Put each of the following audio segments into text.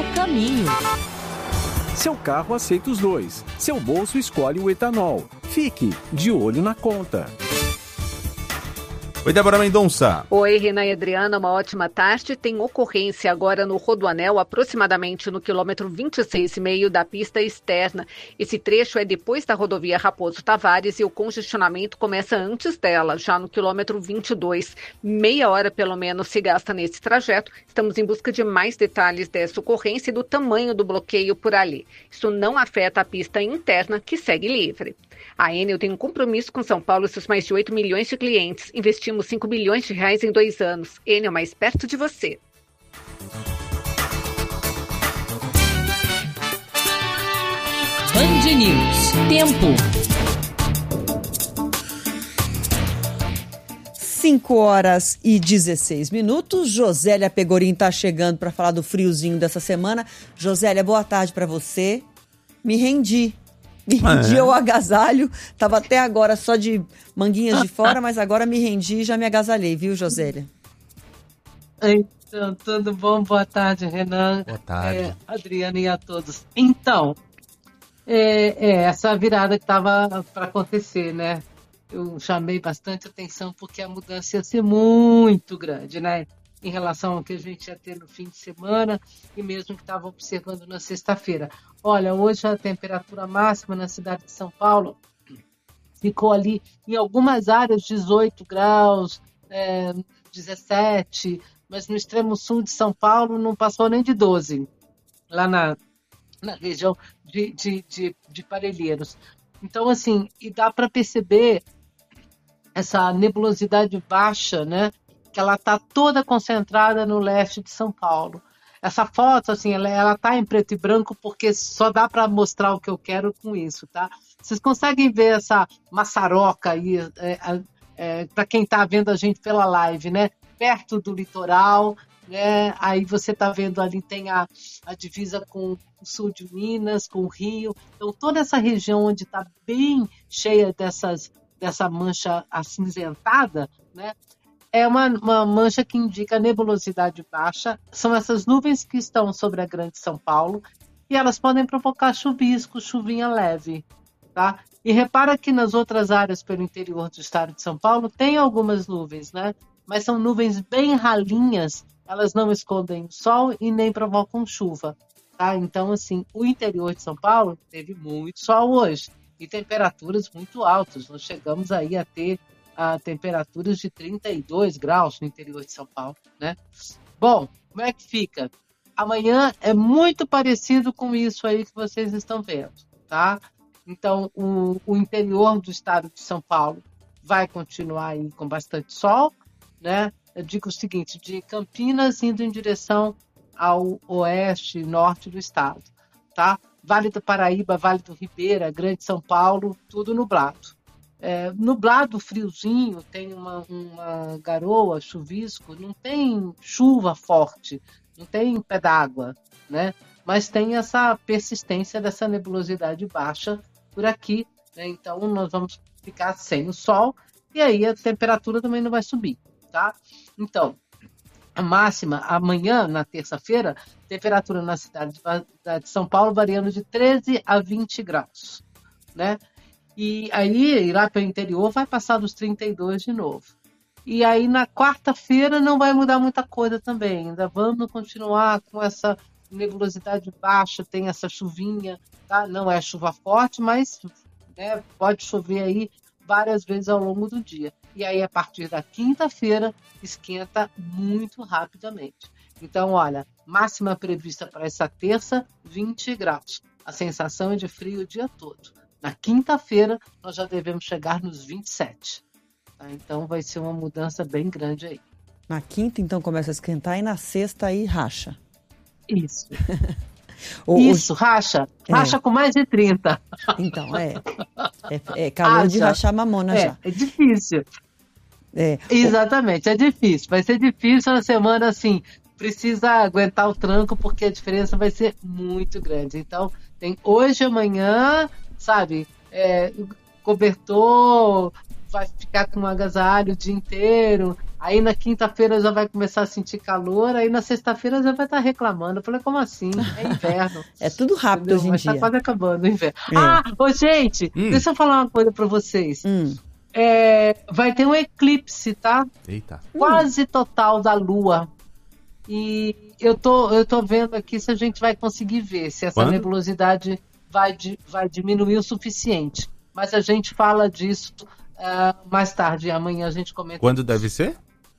o caminho. Seu carro aceita os dois. Seu bolso escolhe o etanol. Fique de olho na conta. Oi, Débora Mendonça. Oi, Renan e Adriana, uma ótima tarde. Tem ocorrência agora no Rodoanel, aproximadamente no quilômetro 26,5 da pista externa. Esse trecho é depois da rodovia Raposo Tavares e o congestionamento começa antes dela, já no quilômetro 22. Meia hora, pelo menos, se gasta nesse trajeto. Estamos em busca de mais detalhes dessa ocorrência e do tamanho do bloqueio por ali. Isso não afeta a pista interna, que segue livre. A Enel tem um compromisso com São Paulo e seus mais de 8 milhões de clientes. Investimos 5 bilhões de reais em 2 anos. Enel, mais perto de você. Band News. Tempo. 5h16. Josélia Pegorim está chegando para falar do friozinho dessa semana. Josélia, boa tarde para você. Me rendi ao agasalho. Tava até agora só de manguinhas de fora, mas agora me rendi e já me agasalhei, viu, Josélia? Então, tudo bom? Boa tarde, Renan. Boa tarde. Adriana e a todos. Então, essa virada que estava para acontecer, né? Eu chamei bastante atenção porque a mudança ia ser muito grande, né? Em relação ao que a gente ia ter no fim de semana e mesmo que estava observando na sexta-feira. Olha, hoje a temperatura máxima na cidade de São Paulo ficou ali, em algumas áreas, 18 graus, 17, mas no extremo sul de São Paulo não passou nem de 12, lá na região de Parelheiros. Então, assim, e dá para perceber essa nebulosidade baixa, né? Que ela está toda concentrada no leste de São Paulo. Essa foto, assim, ela está em preto e branco porque só dá para mostrar o que eu quero com isso, tá? Vocês conseguem ver essa maçaroca aí, para quem está vendo a gente pela live, né? Perto do litoral, né? Aí você está vendo ali, tem a divisa com o sul de Minas, com o Rio. Então, toda essa região onde está bem cheia dessa mancha acinzentada, né? É uma mancha que indica nebulosidade baixa. São essas nuvens que estão sobre a Grande São Paulo e elas podem provocar chuvisco, chuvinha leve, tá? E repara que nas outras áreas pelo interior do estado de São Paulo tem algumas nuvens, né? Mas são nuvens bem ralinhas, elas não escondem o sol e nem provocam chuva, tá? Então, assim, o interior de São Paulo teve muito sol hoje e temperaturas muito altas. Nós chegamos aí a ter temperaturas de 32 graus no interior de São Paulo, né? Bom, como é que fica? Amanhã é muito parecido com isso aí que vocês estão vendo, tá? Então, o interior do estado de São Paulo vai continuar aí com bastante sol, né? Eu digo o seguinte, de Campinas indo em direção ao oeste e norte do estado, tá? Vale do Paraíba, Vale do Ribeira, Grande São Paulo, tudo nublado. Nublado, friozinho, tem uma garoa, chuvisco, não tem chuva forte, não tem pé d'água, né? Mas tem essa persistência dessa nebulosidade baixa por aqui, né? Então nós vamos ficar sem o sol e aí a temperatura também não vai subir, tá? Então, a máxima amanhã, na terça-feira, temperatura na cidade de São Paulo variando de 13 a 20 graus, né? E aí, lá para o interior, vai passar dos 32 de novo. E aí, na quarta-feira, não vai mudar muita coisa também. Ainda vamos continuar com essa nebulosidade baixa, tem essa chuvinha, tá? Não é chuva forte, mas né, pode chover aí várias vezes ao longo do dia. E aí, a partir da quinta-feira, esquenta muito rapidamente. Então, olha, máxima prevista para essa terça, 20 graus. A sensação é de frio o dia todo. Na quinta-feira, nós já devemos chegar nos 27. Tá? Então, vai ser uma mudança bem grande aí. Na quinta, então, começa a esquentar e na sexta aí racha. Isso. Isso, racha. Racha com mais de 30. Então, é calor de rachar mamona já. É difícil. Exatamente, é difícil. Vai ser difícil na semana, assim, precisa aguentar o tranco, porque a diferença vai ser muito grande. Então, tem hoje e amanhã, sabe, cobertor, vai ficar com um agasalho o dia inteiro. Aí na quinta-feira já vai começar a sentir calor, aí na sexta-feira já vai estar reclamando. Eu falei, como assim? É inverno. É tudo rápido hoje em Mas dia. tá quase acabando o inverno. Gente, deixa eu falar uma coisa pra vocês. Vai ter um eclipse, tá? Eita. Quase total da Lua. E eu tô vendo aqui se a gente vai conseguir ver, se essa nebulosidade vai diminuir o suficiente. Mas a gente fala disso mais tarde. Amanhã a gente comenta. Quando deve ser?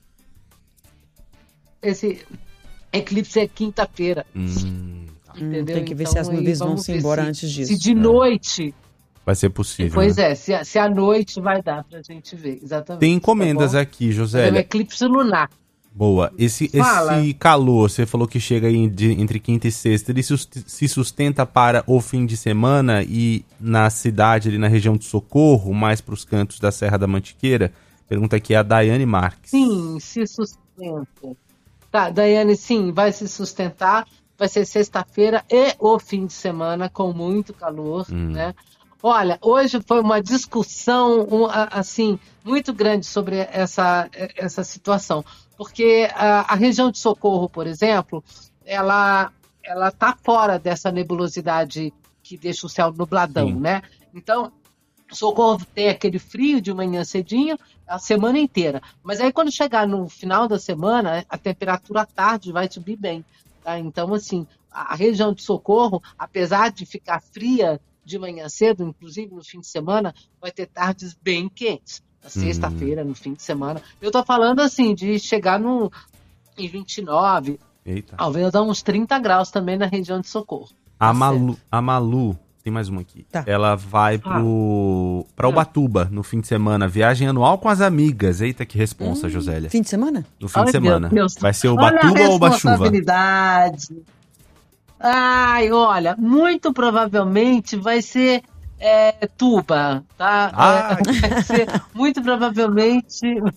Esse eclipse é quinta-feira. Entendeu? Tem que ver se as nuvens vão se embora antes disso. Se de noite... Vai ser possível. Pois se à noite vai dar pra gente ver. Exatamente. Tem encomendas aqui, Josélia. É um eclipse lunar. Boa. Esse calor, você falou que chega aí entre quinta e sexta, ele se sustenta para o fim de semana e na cidade, ali na região de Socorro, mais para os cantos da Serra da Mantiqueira? Pergunta aqui a Daiane Marques. Sim, se sustenta. Tá, Daiane, sim, vai se sustentar. Vai ser sexta-feira e o fim de semana com muito calor, né? Olha, hoje foi uma discussão, assim, muito grande sobre essa situação. Porque a região de Socorro, por exemplo, ela tá fora dessa nebulosidade que deixa o céu nubladão, né? Então, Socorro tem aquele frio de manhã cedinho a semana inteira. Mas aí quando chegar no final da semana, a temperatura à tarde vai subir bem. Tá? Então, assim, a região de Socorro, apesar de ficar fria de manhã cedo, inclusive no fim de semana, vai ter tardes bem quentes. Na sexta-feira, no fim de semana. Eu tô falando, assim, de chegar em 29, talvez dar uns 30 graus também na região de Socorro. A Malu, tem mais uma aqui. Tá. Ela vai pra Ubatuba no fim de semana. Viagem anual com as amigas. Eita, que responsa, Josélia. Fim de semana? No fim de semana. Vai ser Ubatuba ou Ubachuva? Olha, muito provavelmente vai ser Tuba, tá? Vai ser, muito provavelmente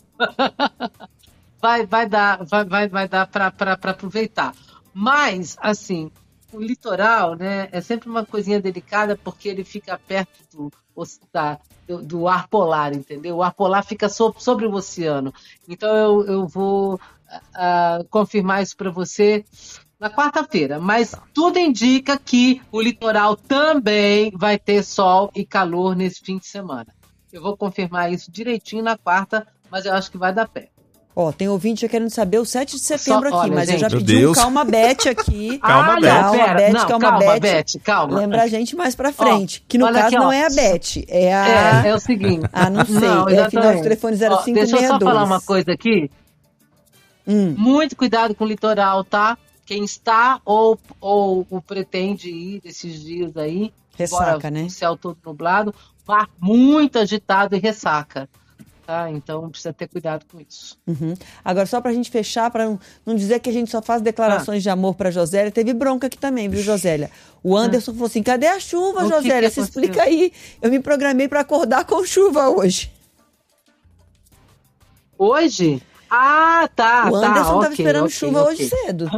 vai dar para aproveitar. Mas, assim, o litoral, né, é sempre uma coisinha delicada porque ele fica perto do ar polar, entendeu? O ar polar fica sobre o oceano. Então eu vou confirmar isso para você na quarta-feira, mas tudo indica que o litoral também vai ter sol e calor nesse fim de semana. Eu vou confirmar isso direitinho na quarta, mas eu acho que vai dar pé. Tem ouvinte já querendo saber o 7 de setembro aqui, mas gente, eu já pedi um calma Beth aqui. Calma, Beth. Calma. Lembra a gente mais pra frente, que no caso aqui, não é a Beth, é a... É o seguinte... não sei, é final do telefone 0562. Deixa eu só falar uma coisa aqui. Muito cuidado com o litoral, tá? Quem está ou pretende ir desses dias aí, ressaca, né? O céu todo nublado, mar muito agitado e ressaca. Tá? Então precisa ter cuidado com isso. Agora, só pra gente fechar, pra não dizer que a gente só faz declarações de amor pra Josélia, teve bronca aqui também, viu, Josélia? O Anderson falou assim, cadê a chuva, Josélia? Você explica aí. Eu me programei pra acordar com chuva hoje. Hoje? Tá. O Anderson estava esperando chuva hoje cedo.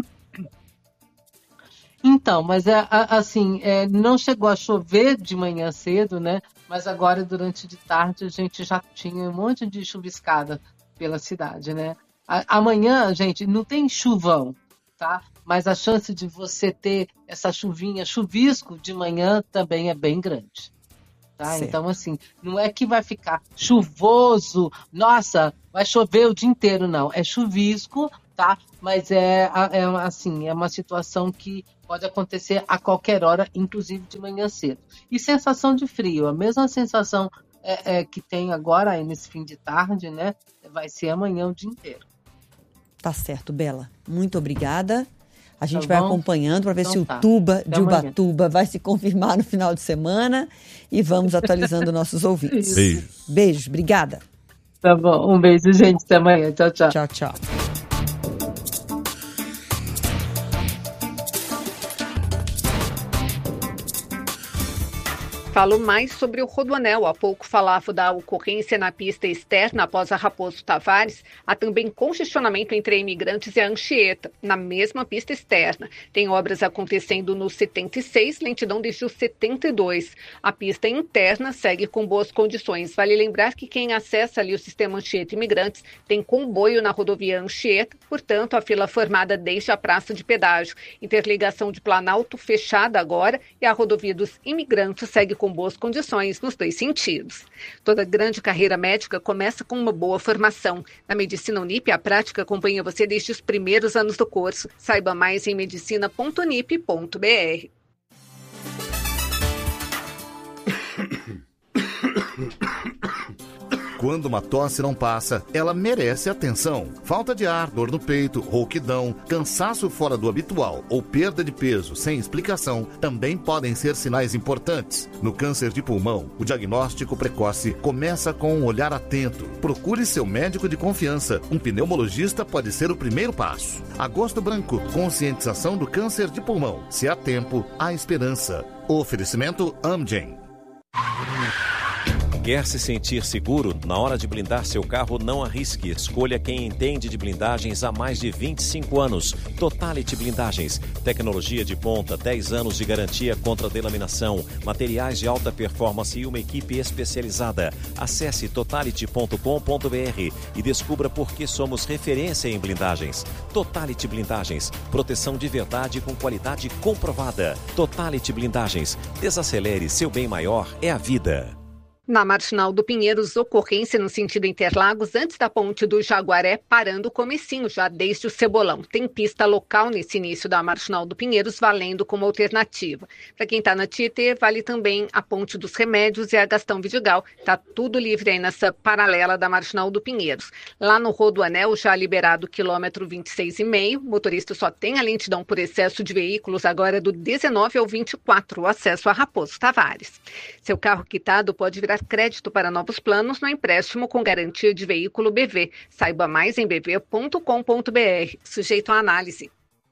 Então, mas assim, não chegou a chover de manhã cedo, né? Mas agora, durante de tarde, a gente já tinha um monte de chuviscada pela cidade, né? Amanhã, gente, não tem chuvão, tá? Mas a chance de você ter essa chuvisco de manhã também é bem grande. Tá? Então, assim, não é que vai ficar chuvoso, nossa, vai chover o dia inteiro, não. É chuvisco, tá? Mas assim, é uma situação que pode acontecer a qualquer hora, inclusive de manhã cedo. E sensação de frio, a mesma sensação que tem agora aí nesse fim de tarde, né? Vai ser amanhã o dia inteiro. Tá certo, Bela. Muito obrigada. A gente vai acompanhando para ver se o Tuba de Ubatuba vai se confirmar no final de semana e vamos atualizando nossos ouvintes. Beijos, obrigada. Tá bom, um beijo, gente. Até amanhã. Tchau, tchau. Tchau, tchau. Falo mais sobre o Rodoanel. Há pouco falava da ocorrência na pista externa após a Raposo Tavares. Há também congestionamento entre Imigrantes e a Anchieta, na mesma pista externa. Tem obras acontecendo no 76, lentidão desde o 72. A pista interna segue com boas condições. Vale lembrar que quem acessa ali o sistema Anchieta Imigrantes tem comboio na rodovia Anchieta, portanto a fila formada desde a praça de pedágio. Interligação de Planalto fechada agora e a rodovia dos Imigrantes segue com boas condições nos dois sentidos. Toda grande carreira médica começa com uma boa formação. Na Medicina Unip, a prática acompanha você desde os primeiros anos do curso. Saiba mais em medicina.unip.br. Quando uma tosse não passa, ela merece atenção. Falta de ar, dor no peito, rouquidão, cansaço fora do habitual ou perda de peso sem explicação também podem ser sinais importantes. No câncer de pulmão, o diagnóstico precoce começa com um olhar atento. Procure seu médico de confiança. Um pneumologista pode ser o primeiro passo. Agosto Branco, conscientização do câncer de pulmão. Se há tempo, há esperança. Oferecimento Amgen. Quer se sentir seguro? Na hora de blindar seu carro, não arrisque. Escolha quem entende de blindagens há mais de 25 anos. Totality Blindagens. Tecnologia de ponta, 10 anos de garantia contra delaminação, materiais de alta performance e uma equipe especializada. Acesse totality.com.br e descubra por que somos referência em blindagens. Totality Blindagens. Proteção de verdade com qualidade comprovada. Totality Blindagens. Desacelere, seu bem maior é a vida. Na Marginal do Pinheiros, ocorrência no sentido Interlagos, antes da ponte do Jaguaré, parando o comecinho, já desde o Cebolão. Tem pista local nesse início da Marginal do Pinheiros, valendo como alternativa. Para quem está na Tietê, vale também a ponte dos Remédios e a Gastão Vidigal. Está tudo livre aí nessa paralela da Marginal do Pinheiros. Lá no Rodoanel, já liberado o quilômetro 26,5, o motorista só tem a lentidão por excesso de veículos agora do 19 ao 24, o acesso a Raposo Tavares. Seu carro quitado pode virar crédito para novos planos no empréstimo com garantia de veículo BV. Saiba mais em bv.com.br. Sujeito à análise.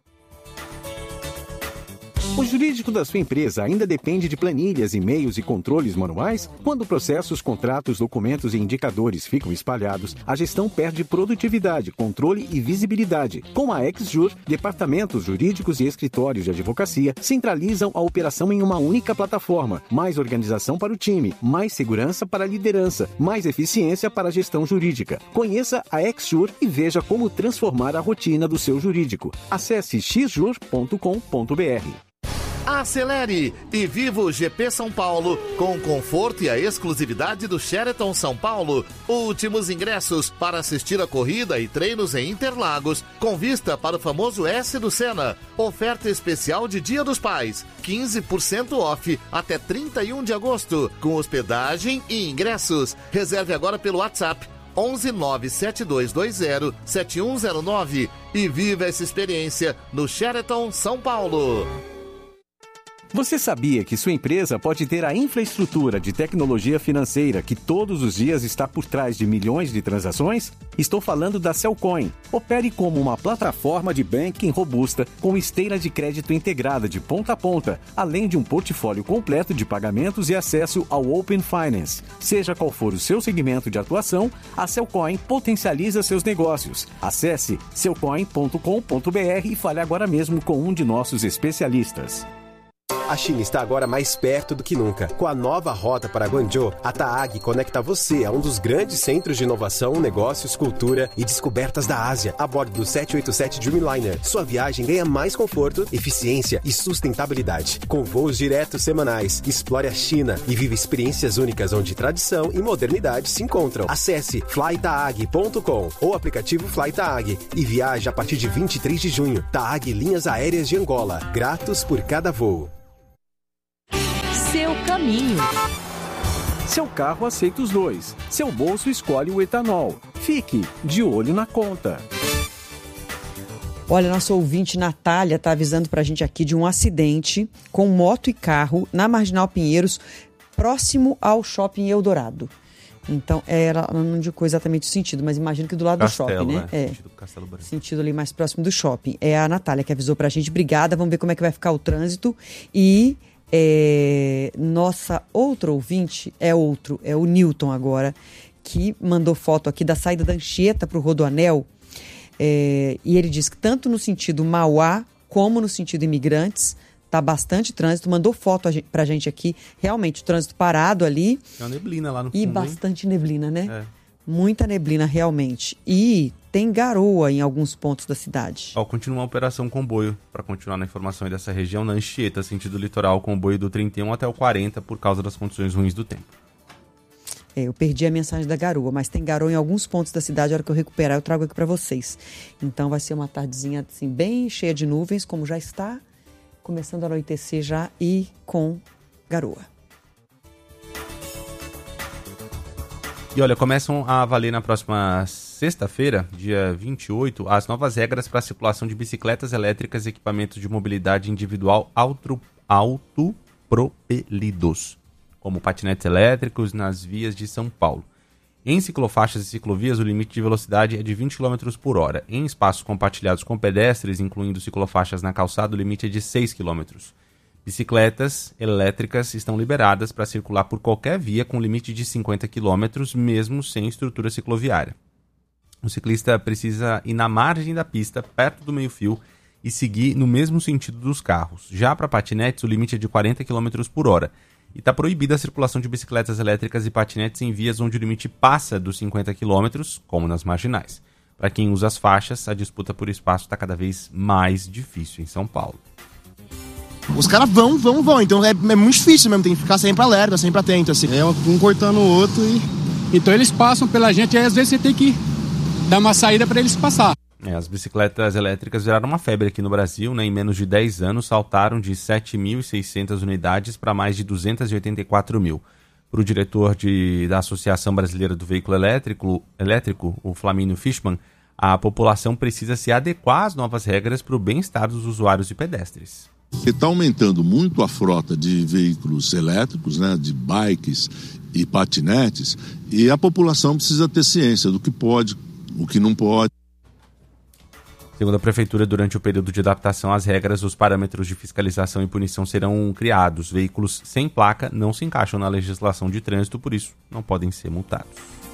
O jurídico da sua empresa ainda depende de planilhas, e-mails e controles manuais? Quando processos, contratos, documentos e indicadores ficam espalhados, a gestão perde produtividade, controle e visibilidade. Com a XJur, departamentos jurídicos e escritórios de advocacia centralizam a operação em uma única plataforma. Mais organização para o time, mais segurança para a liderança, mais eficiência para a gestão jurídica. Conheça a XJur e veja como transformar a rotina do seu jurídico. Acesse xjur.com.br. Acelere e viva o GP São Paulo com o conforto e a exclusividade do Sheraton São Paulo. Últimos ingressos para assistir a corrida e treinos em Interlagos, com vista para o famoso S do Senna. Oferta especial de Dia dos Pais, 15% off até 31 de agosto, com hospedagem e ingressos. Reserve agora pelo WhatsApp 11 97220 7109 e viva essa experiência no Sheraton São Paulo. Você sabia que sua empresa pode ter a infraestrutura de tecnologia financeira que todos os dias está por trás de milhões de transações? Estou falando da Cellcoin. Opere como uma plataforma de banking robusta com esteira de crédito integrada de ponta a ponta, além de um portfólio completo de pagamentos e acesso ao Open Finance. Seja qual for o seu segmento de atuação, a Cellcoin potencializa seus negócios. Acesse cellcoin.com.br e fale agora mesmo com um de nossos especialistas. A China está agora mais perto do que nunca. Com a nova rota para Guangzhou, a TAAG conecta você a um dos grandes centros de inovação, negócios, cultura e descobertas da Ásia, a bordo do 787 Dreamliner. Sua viagem ganha mais conforto, eficiência e sustentabilidade. Com voos diretos semanais, explore a China e viva experiências únicas onde tradição e modernidade se encontram. Acesse flytaag.com ou aplicativo Flytaag e viaje a partir de 23 de junho. TAAG Linhas Aéreas de Angola. Gratos por cada voo. Seu caminho. Seu carro aceita os dois. Seu bolso escolhe o etanol. Fique de olho na conta. Olha, nossa ouvinte Natália está avisando para a gente aqui de um acidente com moto e carro na Marginal Pinheiros, próximo ao Shopping Eldorado. Então, ela não indicou exatamente o sentido, mas imagino que do lado Castelo, do shopping, né? Sentido Castelo Branco. Sentido ali mais próximo do shopping. É a Natália que avisou pra gente. Obrigada, vamos ver como é que vai ficar o trânsito. E Nossa outra ouvinte é o Newton agora, que mandou foto aqui da saída da Anchieta para o Rodoanel. E ele diz que tanto no sentido Mauá como no sentido Imigrantes tá bastante trânsito. Mandou foto pra gente aqui. Realmente, o trânsito parado ali. Tem uma neblina lá no fundo. E bastante neblina, né? Muita neblina, realmente. E tem garoa em alguns pontos da cidade. Continua a operação comboio, para continuar na informação aí dessa região, na Anchieta, sentido litoral, comboio do 31 até o 40, por causa das condições ruins do tempo. Eu perdi a mensagem da garoa, mas tem garoa em alguns pontos da cidade. A hora que eu recuperar, eu trago aqui para vocês. Então vai ser uma tardezinha assim, bem cheia de nuvens, como já está, começando a anoitecer já e com garoa. E olha, começam a valer na próxima sexta-feira, dia 28, as novas regras para a circulação de bicicletas elétricas e equipamentos de mobilidade individual autopropelidos, como patinetes elétricos nas vias de São Paulo. Em ciclofaixas e ciclovias, o limite de velocidade é de 20 km por hora. Em espaços compartilhados com pedestres, incluindo ciclofaixas na calçada, o limite é de 6 km. Bicicletas elétricas estão liberadas para circular por qualquer via com limite de 50 km, mesmo sem estrutura cicloviária. O ciclista precisa ir na margem da pista, perto do meio-fio, e seguir no mesmo sentido dos carros. Já para patinetes, o limite é de 40 km por hora. E está proibida a circulação de bicicletas elétricas e patinetes em vias onde o limite passa dos 50 km, como nas marginais. Para quem usa as faixas, a disputa por espaço está cada vez mais difícil em São Paulo. Os caras vão, então é muito difícil mesmo, tem que ficar sempre alerta, sempre atento, assim. É um cortando o outro e... Então eles passam pela gente, aí às vezes você tem que dar uma saída para eles passar. As bicicletas elétricas viraram uma febre aqui no Brasil, né? Em menos de 10 anos saltaram de 7.600 unidades para mais de 284 mil. Para o diretor da Associação Brasileira do Veículo Elétrico, o Flamínio Fishman, a população precisa se adequar às novas regras para o bem-estar dos usuários e pedestres. Está aumentando muito a frota de veículos elétricos, né, de bikes e patinetes, e a população precisa ter ciência do que pode, o que não pode. Segundo a Prefeitura, durante o período de adaptação às regras, os parâmetros de fiscalização e punição serão criados. Veículos sem placa não se encaixam na legislação de trânsito, por isso não podem ser multados.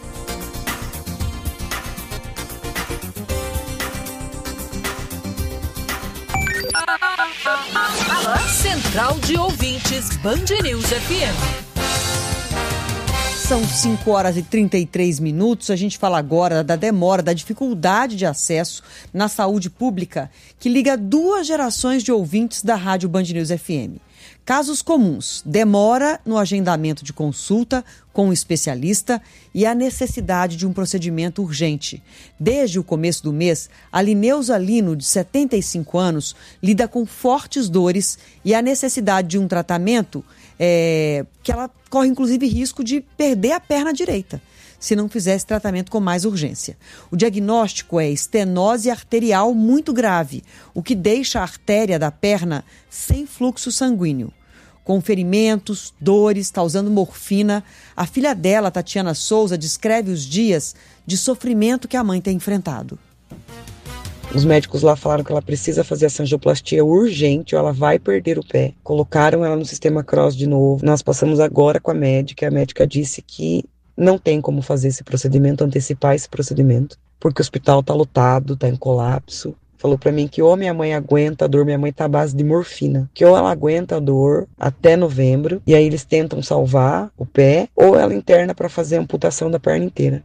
Central de Ouvintes, Band News FM. São 5 horas e 33 minutos. A gente fala agora da demora, da dificuldade de acesso na saúde pública, que liga 2 gerações de ouvintes da Rádio Band News FM. Casos comuns: demora no agendamento de consulta com um especialista e a necessidade de um procedimento urgente. Desde o começo do mês, a Lineuza Lino, de 75 anos, lida com fortes dores e a necessidade de um tratamento que ela corre, inclusive, risco de perder a perna direita, se não fizer esse tratamento com mais urgência. O diagnóstico é estenose arterial muito grave, o que deixa a artéria da perna sem fluxo sanguíneo. Com ferimentos, dores, está usando morfina. A filha dela, Tatiana Souza, descreve os dias de sofrimento que a mãe tem enfrentado. Os médicos lá falaram que ela precisa fazer essa angioplastia urgente ou ela vai perder o pé. Colocaram ela no sistema Cross de novo. Nós passamos agora com a médica disse que não tem como fazer esse procedimento, antecipar esse procedimento, porque o hospital está lotado, está em colapso. Falou para mim que ou minha mãe aguenta a dor, minha mãe está à base de morfina, que ou ela aguenta a dor até novembro, e aí eles tentam salvar o pé, ou ela interna para fazer a amputação da perna inteira.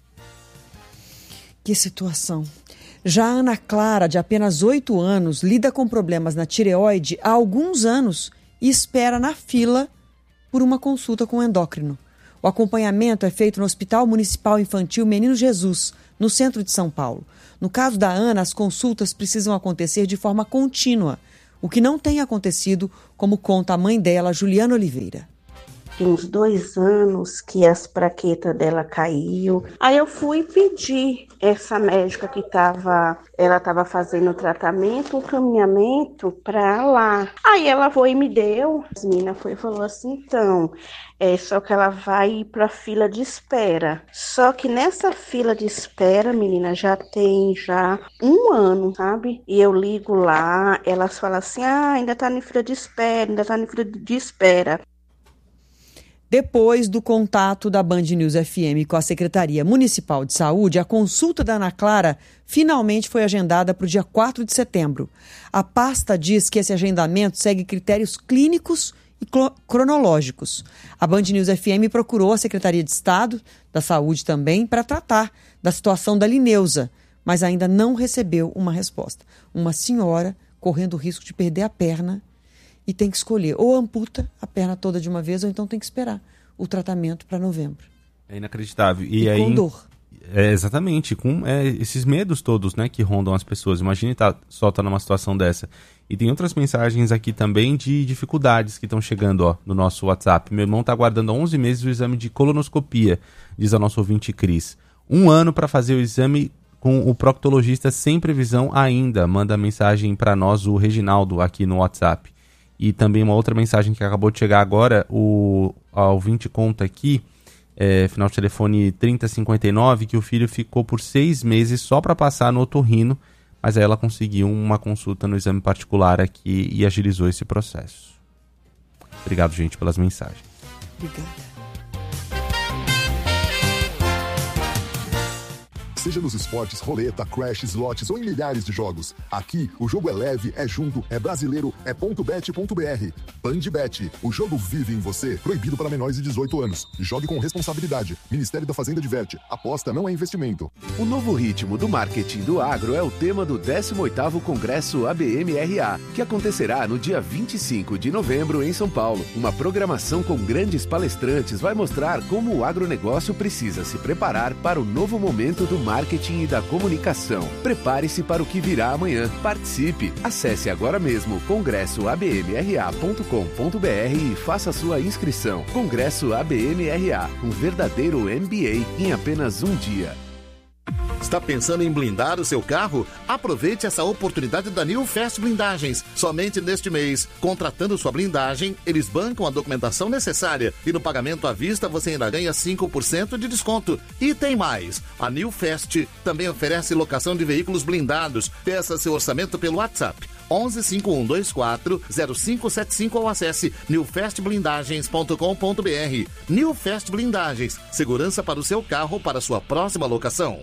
Que situação. Já a Ana Clara, de apenas 8 anos, lida com problemas na tireoide há alguns anos e espera na fila por uma consulta com um endócrino. O acompanhamento é feito no Hospital Municipal Infantil Menino Jesus, no centro de São Paulo. No caso da Ana, as consultas precisam acontecer de forma contínua, o que não tem acontecido, como conta a mãe dela, Juliana Oliveira. que uns 2 anos que as plaquetas dela caiu. Aí eu fui pedir essa médica que ela estava fazendo o tratamento, um caminhamento para lá. Aí ela foi e me deu. As meninas foi e falou assim, então, só que ela vai ir para fila de espera. Só que nessa fila de espera, menina, já tem 1 ano, sabe? E eu ligo lá, elas falam assim, ainda tá na fila de espera, Depois do contato da Band News FM com a Secretaria Municipal de Saúde, a consulta da Ana Clara finalmente foi agendada para o dia 4 de setembro. A pasta diz que esse agendamento segue critérios clínicos e cronológicos. A Band News FM procurou a Secretaria de Estado da Saúde também para tratar da situação da Lineusa, mas ainda não recebeu uma resposta. Uma senhora correndo o risco de perder a perna e tem que escolher, ou amputa a perna toda de uma vez, ou então tem que esperar o tratamento para novembro. É inacreditável. E aí, com dor. Exatamente, com esses medos todos, né, que rondam as pessoas. Imagine tá numa situação dessa. E tem outras mensagens aqui também de dificuldades que estão chegando no nosso WhatsApp. Meu irmão está aguardando há 11 meses o exame de colonoscopia, diz a nossa ouvinte Cris. 1 ano para fazer o exame com o proctologista sem previsão ainda. Manda mensagem para nós o Reginaldo aqui no WhatsApp. E também uma outra mensagem que acabou de chegar agora, a ouvinte conta aqui, final de telefone 3059, que o filho ficou por 6 meses só para passar no otorrino, mas aí ela conseguiu uma consulta no exame particular aqui e agilizou esse processo. Obrigado, gente, pelas mensagens. Obrigada. Seja nos esportes, roleta, crash, slots ou em milhares de jogos. Aqui, o jogo é leve, é junto, é brasileiro, é .bet.br. BandBet, o jogo vive em você. Proibido para menores de 18 anos. Jogue com responsabilidade. Ministério da Fazenda diverte. Aposta não é investimento. O novo ritmo do marketing do agro é o tema do 18º Congresso ABMRA, que acontecerá no dia 25 de novembro em São Paulo. Uma programação com grandes palestrantes vai mostrar como o agronegócio precisa se preparar para o novo momento do marketing e da comunicação. Prepare-se para o que virá amanhã. Participe! Acesse agora mesmo congressoabmra.com.br e faça sua inscrição. Congresso ABMRA, um verdadeiro MBA em apenas um dia. Está pensando em blindar o seu carro? Aproveite essa oportunidade da New Fast Blindagens. Somente neste mês, contratando sua blindagem, eles bancam a documentação necessária e no pagamento à vista você ainda ganha 5% de desconto. E tem mais! A New Fast também oferece locação de veículos blindados. Peça seu orçamento pelo WhatsApp 11 5124 0575 ou acesse newfastblindagens.com.br. New Fast Blindagens, segurança para o seu carro para sua próxima locação.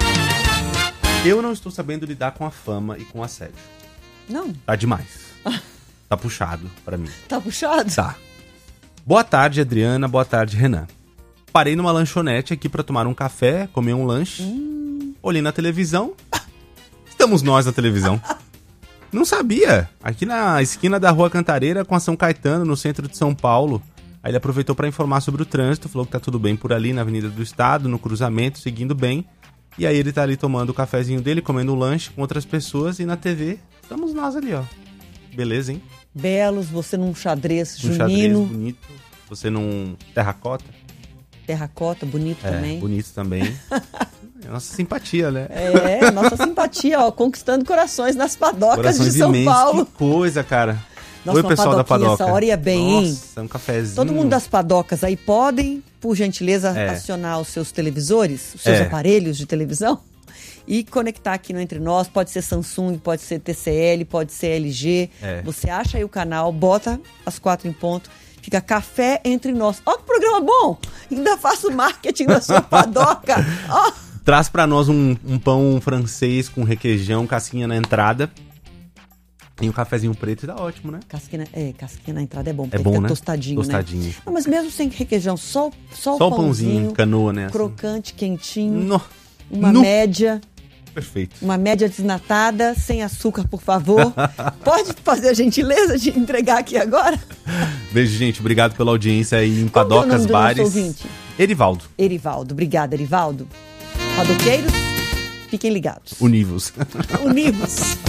Eu não estou sabendo lidar com a fama e com o assédio. Não. Tá demais. Tá puxado pra mim. Tá puxado? Tá. Boa tarde, Adriana. Boa tarde, Renan. Parei numa lanchonete aqui pra tomar um café, comer um lanche. Olhei na televisão. Estamos nós na televisão. Não sabia. Aqui na esquina da Rua Cantareira com a São Caetano, no centro de São Paulo. Aí ele aproveitou pra informar sobre o trânsito, falou que tá tudo bem por ali na Avenida do Estado, no cruzamento, seguindo bem. E aí ele tá ali tomando o cafezinho dele, comendo um lanche com outras pessoas e na TV estamos nós ali, ó. Beleza, hein? Belos, você num xadrez junino. Xadrez bonito, você num terracota. Terracota, bonito também. Bonito também. Nossa simpatia, né? Nossa simpatia, ó, conquistando corações nas padocas corações de São imensos, Paulo. Que coisa, cara. Nossa, oi, pessoal da padoca. Essa hora ia bem, Nossa, um cafezinho. Todo mundo das padocas aí podem, por gentileza, acionar os seus televisores, os seus aparelhos de televisão e conectar aqui no Entre Nós. Pode ser Samsung, pode ser TCL, pode ser LG. Você acha aí o canal, bota às 4 em ponto. Fica Café Entre Nós. Ó, que programa bom! Ainda faço marketing da sua padoca. Ó. Traz pra nós um pão francês com requeijão, casquinha na entrada. E um cafezinho preto dá ótimo, né? Casquinha na entrada é bom, porque é bom, fica né? Tostadinho, né? Não, mas mesmo sem requeijão, só o pãozinho, canoa, né? Crocante, quentinho. Média. Perfeito. Uma média desnatada, sem açúcar, por favor. Pode fazer a gentileza de entregar aqui agora? Beijo, gente. Obrigado pela audiência aí em Padocas Bares. Erivaldo. Obrigada, Erivaldo. Padoqueiros, fiquem ligados. Univos.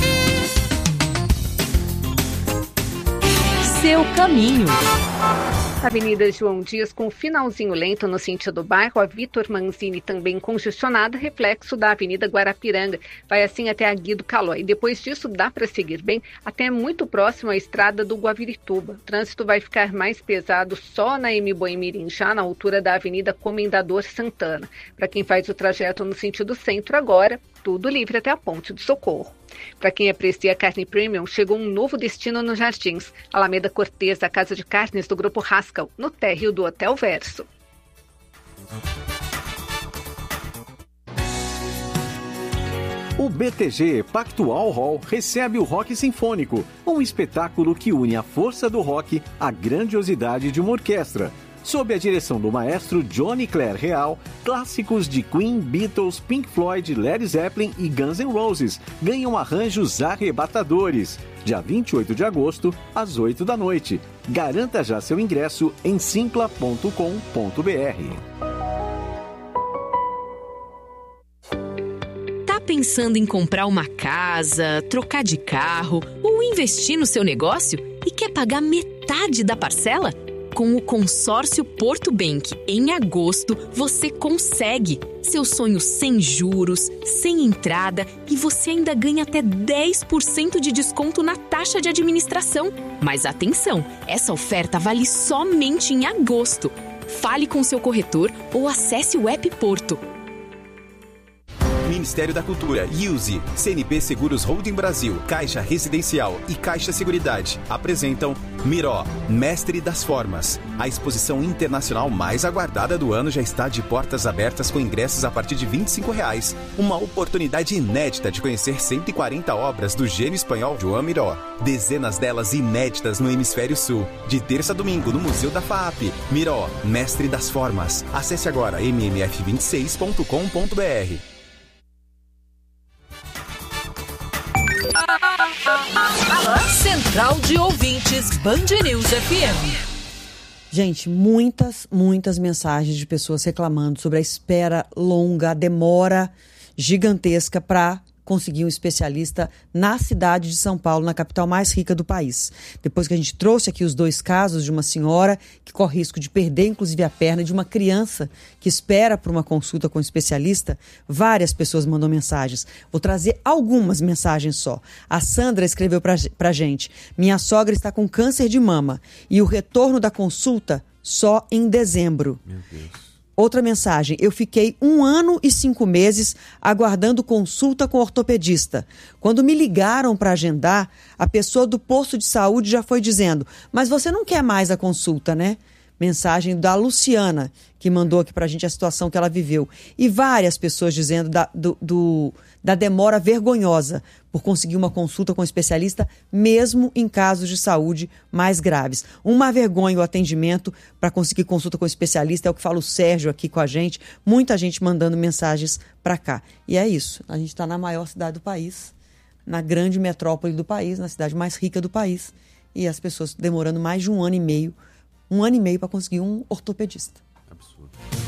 Seu caminho. Avenida João Dias com finalzinho lento no sentido bairro, a Vitor Manzini também congestionada, reflexo da Avenida Guarapiranga. Vai assim até a Guido Calói. Depois disso dá para seguir bem até muito próximo à estrada do Guavirituba. O trânsito vai ficar mais pesado só na M. Boemirim, já na altura da Avenida Comendador Santana. Para quem faz o trajeto no sentido centro agora, tudo livre até a Ponte do Socorro. Para quem aprecia carne premium, chegou um novo destino nos Jardins. Alameda Cortês, a casa de carnes do Grupo Haskell, no térreo do Hotel Verso. O BTG Pactual Hall recebe o Rock Sinfônico, um espetáculo que une a força do rock à grandiosidade de uma orquestra. Sob a direção do maestro Johnny Clare Real, clássicos de Queen, Beatles, Pink Floyd, Led Zeppelin e Guns N' Roses ganham arranjos arrebatadores. Dia 28 de agosto, às 8 da noite. Garanta já seu ingresso em simpla.com.br. Tá pensando em comprar uma casa, trocar de carro ou investir no seu negócio e quer pagar metade da parcela? Com o consórcio Porto Bank, em agosto, você consegue. Seu sonho sem juros, sem entrada e você ainda ganha até 10% de desconto na taxa de administração. Mas atenção, essa oferta vale somente em agosto. Fale com seu corretor ou acesse o app Porto. Ministério da Cultura, IUSE, CNP Seguros Holding Brasil, Caixa Residencial e Caixa Seguridade apresentam Miró, Mestre das Formas. A exposição internacional mais aguardada do ano já está de portas abertas com ingressos a partir de R$ 25,00. Uma oportunidade inédita de conhecer 140 obras do gênio espanhol Joan Miró. Dezenas delas inéditas no Hemisfério Sul. De terça a domingo no Museu da FAAP. Miró, Mestre das Formas. Acesse agora mmf26.com.br. Central de Ouvintes, Band News FM. Gente, muitas mensagens de pessoas reclamando sobre a espera longa, a demora gigantesca para conseguir um especialista na cidade de São Paulo, na capital mais rica do país. Depois que a gente trouxe aqui os 2 casos de uma senhora que corre risco de perder inclusive a perna, e de uma criança que espera por uma consulta com um especialista, várias pessoas mandam mensagens. Vou trazer algumas mensagens só. A Sandra escreveu pra gente: minha sogra está com câncer de mama e o retorno da consulta só em dezembro. Meu Deus. Outra mensagem: eu fiquei 1 ano e 5 meses aguardando consulta com ortopedista. Quando me ligaram para agendar, a pessoa do posto de saúde já foi dizendo: mas você não quer mais a consulta, né? Mensagem da Luciana, que mandou aqui para a gente a situação que ela viveu. E várias pessoas dizendo da demora vergonhosa por conseguir uma consulta com um especialista, mesmo em casos de saúde mais graves. Uma vergonha o atendimento para conseguir consulta com um especialista, é o que fala o Sérgio aqui com a gente. Muita gente mandando mensagens para cá. E é isso, a gente está na maior cidade do país, na grande metrópole do país, na cidade mais rica do país, e as pessoas demorando mais de 1 ano e meio para conseguir um ortopedista. Absurdo.